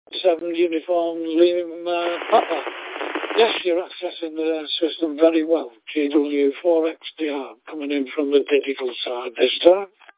7 Uniform Lima Papa. Yes, you're accessing the system very well. GW4XDR coming in from the digital side this time.